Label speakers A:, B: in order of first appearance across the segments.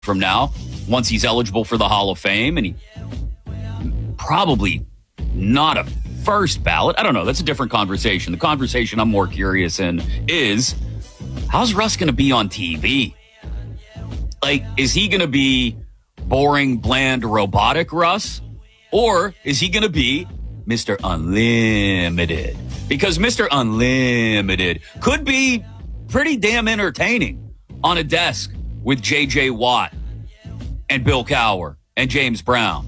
A: from now, once he's eligible for the Hall of Fame, and he probably not a first ballot. I don't know. That's a different conversation. The conversation I'm more curious in is, how's Russ going to be on TV? Like, is he going to be boring, bland, robotic Russ? Or is he going to be Mr. Unlimited? Because Mr. Unlimited could be pretty damn entertaining on a desk with J.J. Watt and Bill Cowher and James Brown.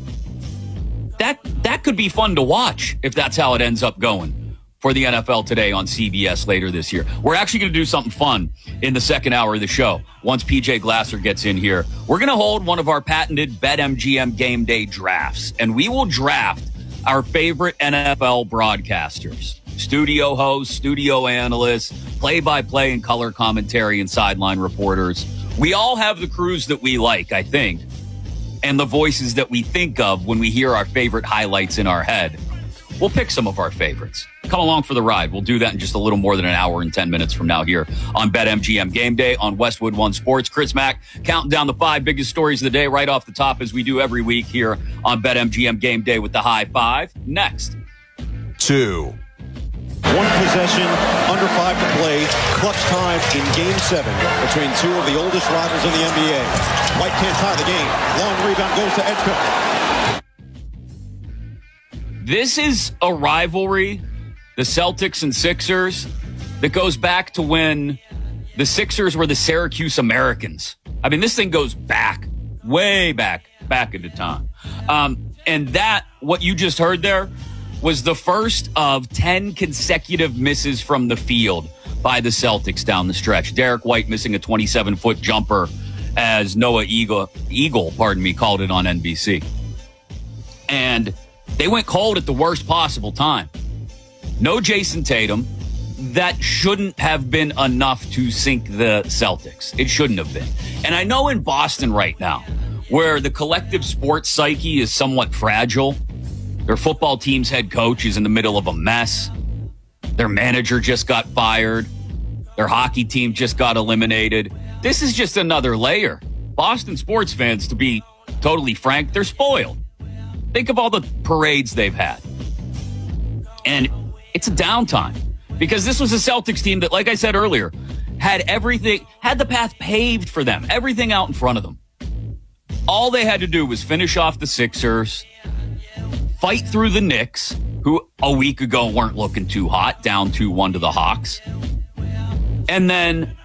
A: That could be fun to watch if that's how it ends up going for the NFL Today on CBS later this year. We're actually going to do something fun in the second hour of the show. Once PJ Glasser gets in here, we're going to hold one of our patented BetMGM game day drafts, and we will draft our favorite NFL broadcasters, studio hosts, studio analysts, play-by-play and color commentary and sideline reporters. We all have the crews that we like, I think, and the voices that we think of when we hear our favorite highlights in our head. We'll pick some of our favorites. Come along for the ride. We'll do that in just a little more than an hour and 10 minutes from now here on BetMGM Game Day on Westwood One Sports. Chris Mack counting down the 5 biggest stories of the day right off the top, as we do every week here on BetMGM Game Day with the high 5. Next.
B: 2.
C: One possession, under 5 to play, clutch time in Game 7 between two of the oldest rivals in the NBA. White can't tie the game. Long rebound goes to Edgehill.
A: This is a rivalry, the Celtics and Sixers, that goes back to when the Sixers were the Syracuse Americans. I mean, this thing goes back, way back into time. And that, what you just heard there, was the first of 10 consecutive misses from the field by the Celtics down the stretch. Derek White missing a 27-foot jumper, as Noah Eagle, called it on NBC. And they went cold at the worst possible time. No Jason Tatum. That shouldn't have been enough to sink the Celtics. It shouldn't have been. And I know in Boston right now, where the collective sports psyche is somewhat fragile, their football team's head coach is in the middle of a mess. Their manager just got fired. Their hockey team just got eliminated. This is just another layer. Boston sports fans, to be totally frank, they're spoiled. Think of all the parades they've had. And it's a downtime. Because this was a Celtics team that, like I said earlier, had everything, had the path paved for them. Everything out in front of them. All they had to do was finish off the Sixers, fight through the Knicks, who a week ago weren't looking too hot, down 2-1 to the Hawks, and then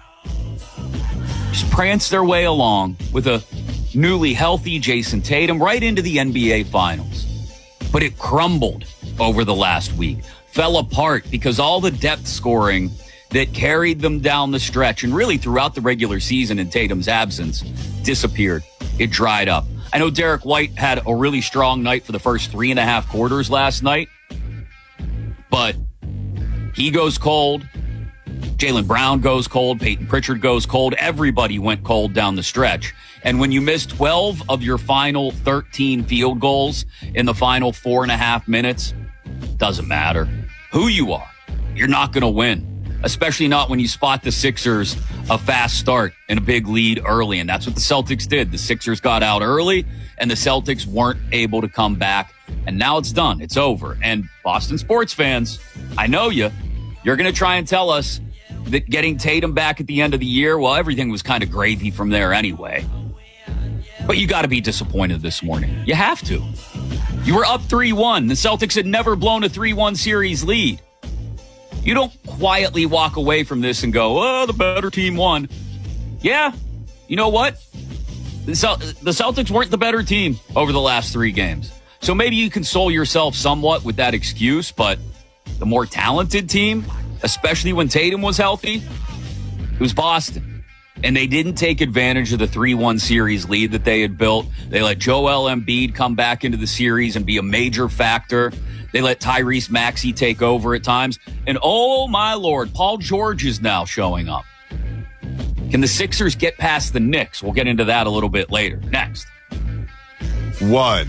A: just prance their way along with a newly healthy Jason Tatum right into the NBA Finals. But it crumbled over the last week, fell apart because all the depth scoring that carried them down the stretch and really throughout the regular season in Tatum's absence disappeared. It dried up. I know Derek White had a really strong night for the first 3.5 quarters last night, but he goes cold. Jaylen Brown goes cold. Peyton Pritchard goes cold. Everybody went cold down the stretch. And when you miss 12 of your final 13 field goals in the final 4.5 minutes, doesn't matter who you are. You're not going to win, especially not when you spot the Sixers a fast start and a big lead early. And that's what the Celtics did. The Sixers got out early and the Celtics weren't able to come back. And now it's done. It's over. And Boston sports fans, I know you're going to try and tell us that getting Tatum back at the end of the year, well, everything was kind of gravy from there anyway. But you got to be disappointed this morning. You have to. You were up 3-1. The Celtics had never blown a 3-1 series lead. You don't quietly walk away from this and go, oh, the better team won. Yeah, you know what? The Celtics weren't the better team over the last 3 games. So maybe you console yourself somewhat with that excuse, but the more talented team, especially when Tatum was healthy, it was Boston. And they didn't take advantage of the 3-1 series lead that they had built. They let Joel Embiid come back into the series and be a major factor. They let Tyrese Maxey take over at times. And oh my Lord, Paul George is now showing up. Can the Sixers get past the Knicks? We'll get into that a little bit later. Next.
B: 1.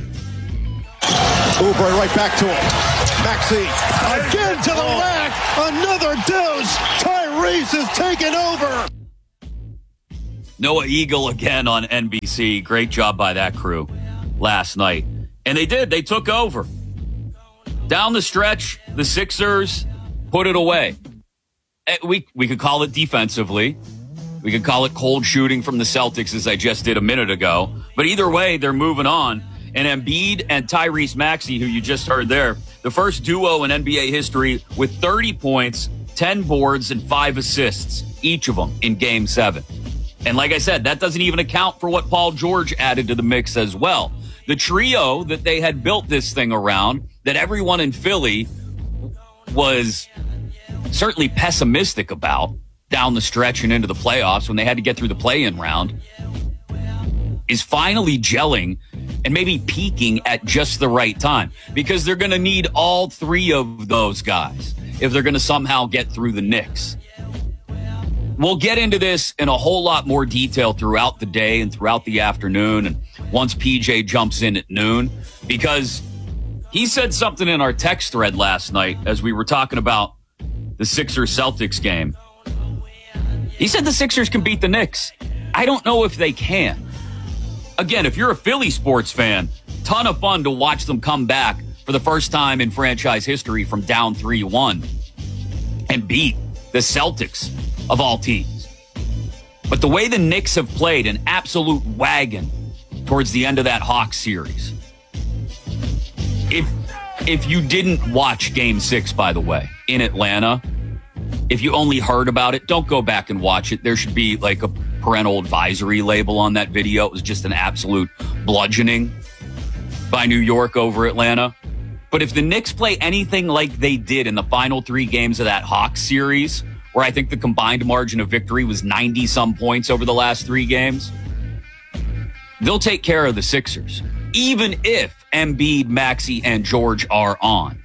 C: Oubre right back to him. Maxey again to the rack. Another dose. Tyrese is taking over.
A: Noah Eagle again on NBC. Great job by that crew last night. And they did. They took over. Down the stretch, the Sixers put it away. We could call it defensively. We could call it cold shooting from the Celtics, as I just did a minute ago. But either way, they're moving on. And Embiid and Tyrese Maxey, who you just heard there, the first duo in NBA history with 30 points, 10 boards, and 5 assists, each of them in Game 7. And like I said, that doesn't even account for what Paul George added to the mix as well. The trio that they had built this thing around, that everyone in Philly was certainly pessimistic about down the stretch and into the playoffs when they had to get through the play-in round, is finally gelling and maybe peaking at just the right time, because they're going to need all 3 of those guys if they're going to somehow get through the Knicks. We'll get into this in a whole lot more detail throughout the day and throughout the afternoon, and once PJ jumps in at noon, because he said something in our text thread last night as we were talking about the Sixers-Celtics game. He said the Sixers can beat the Knicks. I don't know if they can. Again, if you're a Philly sports fan, ton of fun to watch them come back for the first time in franchise history from down 3-1 and beat the Celtics of all teams. But the way the Knicks have played, an absolute wagon towards the end of that Hawks series. If you didn't watch Game 6, by the way, in Atlanta, if you only heard about it, don't go back and watch it. There should be like a parental advisory label on that video. It was just an absolute bludgeoning by New York over Atlanta. But if the Knicks play anything like they did in the final 3 games of that Hawks series, where I think the combined margin of victory was 90-some points over the last 3 games, they'll take care of the Sixers, even if Embiid, Maxey, and George are on.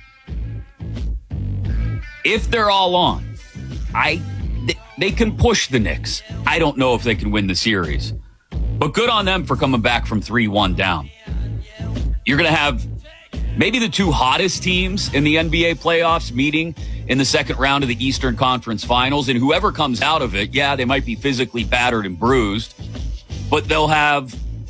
A: If they're all on, they can push the Knicks. I don't know if they can win the series, but good on them for coming back from 3-1 down. You're going to have maybe the 2 hottest teams in the NBA playoffs meeting in the second round of the Eastern Conference Finals, and whoever comes out of it, yeah, they might be physically battered and bruised, but they'll have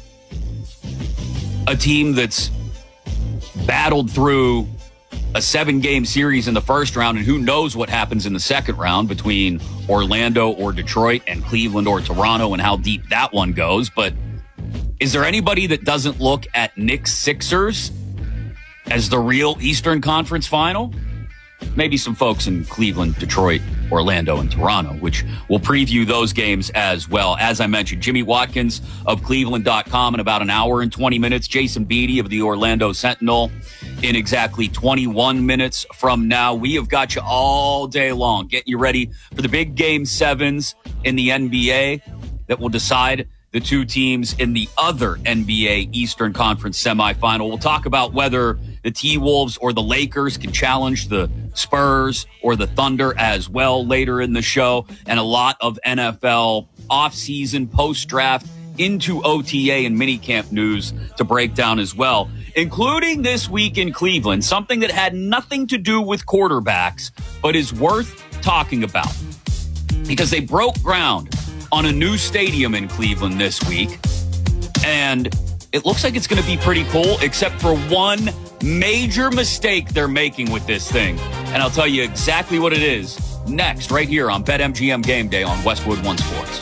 A: a team that's battled through a 7-game series in the first round, and who knows what happens in the second round between Orlando or Detroit and Cleveland or Toronto and how deep that one goes. But is there anybody that doesn't look at Knicks Sixers as the real Eastern Conference final? Maybe some folks in Cleveland, Detroit, Orlando, and Toronto, which will preview those games as well. As I mentioned, Jimmy Watkins of Cleveland.com in about an hour and 20 minutes. Jason Beatty of the Orlando Sentinel in exactly 21 minutes from now. We have got you all day long, getting you ready for the big Game 7s in the NBA that will decide the 2 teams in the other NBA Eastern Conference semifinal. We'll talk about whether the T-Wolves or the Lakers can challenge the Spurs or the Thunder as well later in the show, and a lot of NFL offseason, post-draft, into OTA and minicamp news to break down as well, including this week in Cleveland, something that had nothing to do with quarterbacks, but is worth talking about because they broke ground on a new stadium in Cleveland this week, and it looks like it's going to be pretty cool, except for one major mistake they're making with this thing. And I'll tell you exactly what it is next, right here on BetMGM Game Day on Westwood One Sports.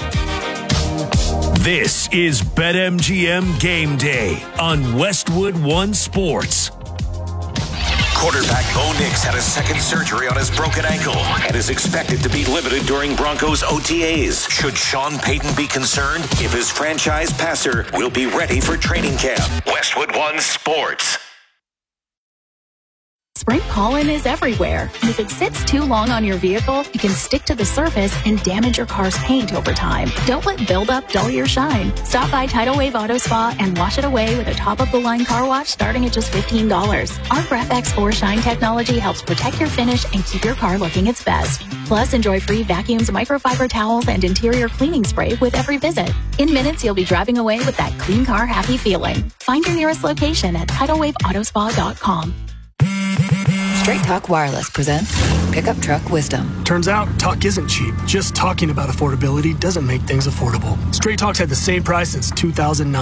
D: This is BetMGM Game Day on Westwood One Sports.
E: Quarterback Bo Nix had a second surgery on his broken ankle and is expected to be limited during Broncos OTAs. Should Sean Payton be concerned if his franchise passer will be ready for training camp? Westwood One Sports.
F: Spring pollen is everywhere, and if it sits too long on your vehicle, it can stick to the surface and damage your car's paint over time. Don't let buildup dull your shine. Stop by Tidal Wave Auto Spa and wash it away with a top-of-the-line car wash starting at just $15. Our Graph X4 Shine technology helps protect your finish and keep your car looking its best. Plus, enjoy free vacuums, microfiber towels, and interior cleaning spray with every visit. In minutes, you'll be driving away with that clean car happy feeling. Find your nearest location at TidalWaveAutospa.com.
G: Straight Talk Wireless presents Pickup Truck Wisdom.
H: Turns out, talk isn't cheap. Just talking about affordability doesn't make things affordable. Straight Talk's had the same price since 2009.